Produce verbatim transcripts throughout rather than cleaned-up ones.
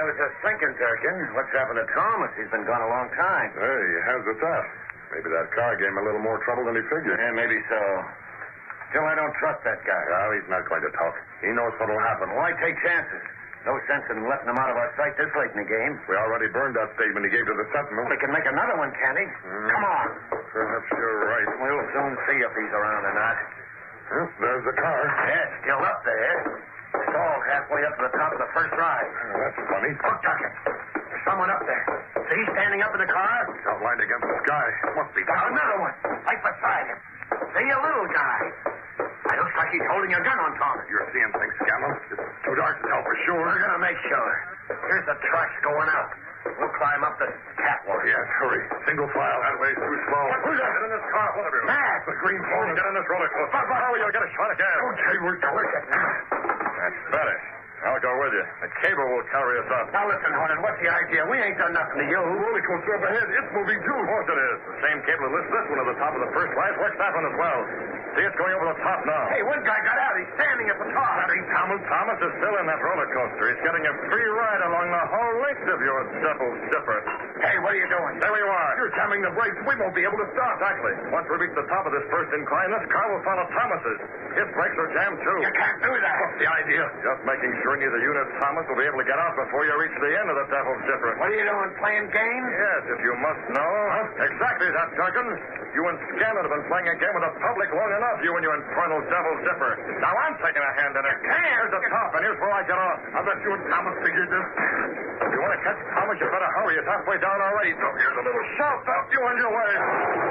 was just thinking, Durkin. What's happened to Thomas? He's been gone a long time. Hey, how's it that? Maybe that car gave him a little more trouble than he figured. Yeah, maybe so. Still, I don't trust that guy. Well, he's not going to talk. He knows what'll happen. Why take chances? No sense in letting him out of our sight this late in the game. We already burned that statement he gave to the Sentinel. We can make another one, can't he? Mm. Come on. Perhaps you're right. We'll soon see if he's around or not. Huh, there's the car. Yeah, still up there. Stalled halfway up to the top of the first ride. Oh, that's funny. Look, Durkin. There's someone up there. See, standing up in the car? He's outlined against the sky. Must be There's another one, right beside him. See, a little guy. It looks like he's holding a gun on Thomas. You're seeing things, Scanlon. It's too dark to tell for sure. We're going to make sure. Here's the tracks going up. We'll climb up the catwalk. Yes, hurry. Single file. That way's too small. Who's that? Get in this car, one of you. Matt! The green phone. Get in this roller coaster. But, but, hurry, you'll get a shot of gas. Okay, we're going. That's better. I'll go with you. The cable will carry us up. Now listen, Hornet, what's the idea? We ain't done nothing to you. The roller coaster up ahead. It's moving too. Of course it is. The same cable that lifts this one to the top of the first rise works that one as well. See, it's going over the top now. Hey, one guy got out. He's standing at the top. That ain't Thomas. Thomas is still in that roller coaster. He's getting a free ride along the whole length of your double zipper. Hey, what are you doing? There you are. You're jamming the brakes. We won't be able to stop. Exactly. Once we reach the top of this first incline, this car will follow Thomas's. His brakes are jammed, too. You can't do that. What's the idea? Just making sure neither you nor Thomas will be able to get out before you reach the end of the double zipper. What are you doing, playing games? Yes, if you must know. Huh? Exactly that, Durkin. You and Scanlon have been playing a game with the public long enough, you and your infernal double zipper. Now I'm taking a hand in it. Here's the top, and here's where I get off. I bet you and Thomas figured this. If you want to catch Thomas, you better hurry. It's halfway down already. So here's a little shout. Stop you on your way.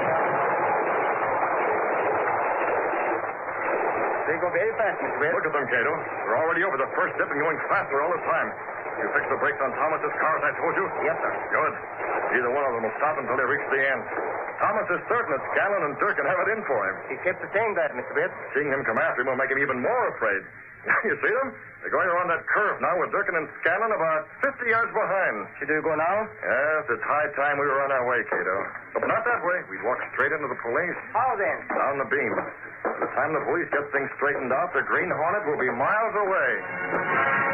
They go very fast, Mister Red. Look at them, Cato. They're already over the first dip and going faster all the time. You fixed the brakes on Thomas's car, as I told you? Yes, sir. Good. Either one of them will stop until they reach the end. Thomas is certain that Scanlon and Durkin have it in for him. He kept saying that, Mister Red. Seeing him come after him will make him even more afraid. You see them? They're going around that curve now with Durkin and Scanlon about fifty yards behind. Should we go now? Yes, it's high time we were on our way, Cato. But not that way. We'd walk straight into the police. How then? Down the beam. By the time the police get things straightened out, the Green Hornet will be miles away.